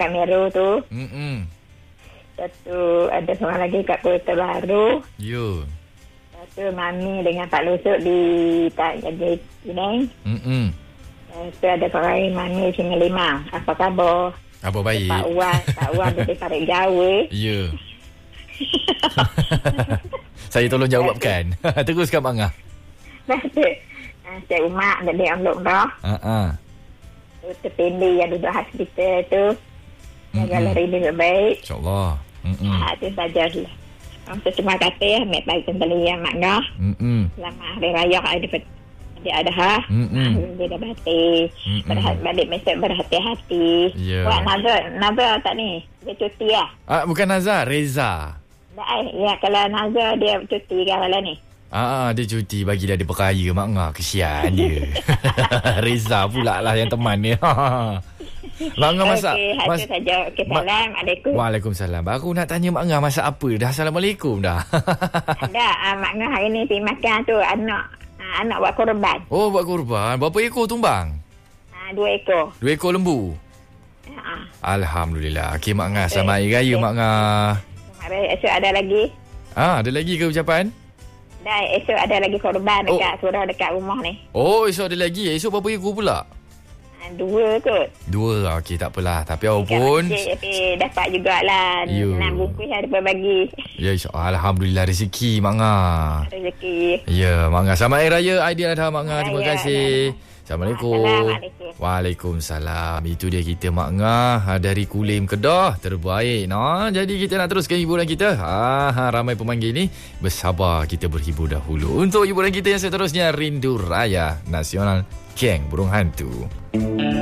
kat Meru tu. Satu ada seorang lagi kat Kota Baru. Ya. Satu Mami dengan Pak Lusuk di Tak Jadi Penang. Satu ada seorang lagi Mami Sungai Limau. Apa khabar? Apa baik? Pak Wan dari Tarik Jawa. Ya. Saya tolong jawabkan. Teruskan Mak Ngah. Cik Umak dari Amlok dah. Terpilih yang duduk hospital tu. Galeri dia baik. InsyaAllah. Itu sajalah. Terima kasih Mek Baik kembali yang Mak Ngah. Selamat Hari Raya Dia Adha. Dia dah batik. Balik besok berhati-hati. Buat Nazar tak ni? Dia cuti lah. Bukan Nazar, Reza. Ya, kalau Nazar dia cuti kan kalau ni. Dia cuti bagi dia perkaya Mak Ngah. Kesian dia. Reza pula lah yang teman dia. Mak Ngah masak. Okey, saja. Okey, Assalamualaikum. Waalaikumsalam. Baru nak tanya Mak Ngah masak apa dah. Assalamualaikum dah. Ada. Mak Ngah hari ni pergi makan tu anak buat korban. Oh, buat korban. Berapa ekor tumbang? 2 ekor. 2 ekor lembu? Alhamdulillah. Okey Mak Ngah. Selamat Hari Raya Mak Ngah. Esok ada lagi. Ada lagi ke ucapan? Dah, esok ada lagi korban dekat surau dekat rumah ni. Oh, esok ada lagi. Esok berapa ekor pula? 2 kot. 2. Okey, tak apalah. Tapi apapun tapi dapat jugalah 6 bungkus ada berbagi. Ya, insyaAllah. Alhamdulillah rezeki Mak Ngah. Rezeki. Ya, Mak Ngah. Selamat Hari Raya Aidiladha Mak Ngah. Terima kasih. Assalamualaikum. Assalamualaikum. Waalaikumsalam. Itu dia kita Mak Ngah dari Kulim Kedah. Terbaik. Jadi kita nak teruskan hiburan kita. Ramai pemanggil ni. Bersabar kita berhibur dahulu. Untuk hiburan kita yang seterusnya, Rindu Raya Nasional Geng Burung Hantu.